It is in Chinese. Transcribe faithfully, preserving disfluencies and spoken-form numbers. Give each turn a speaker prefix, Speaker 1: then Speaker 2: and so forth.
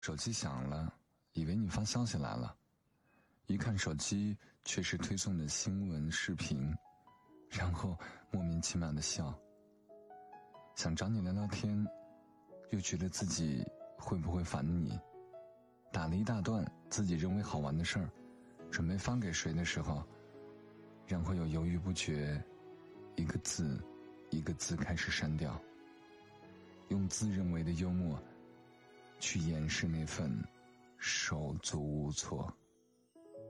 Speaker 1: 手机响了，以为你发消息来了，一看手机却是推送的新闻视频，然后莫名其妙的笑。想找你聊聊天，又觉得自己会不会烦你，打了一大段自己认为好玩的事儿，准备发给谁的时候，然后又犹豫不决，一个字一个字开始删掉，用自认为的幽默去掩饰那份手足无措。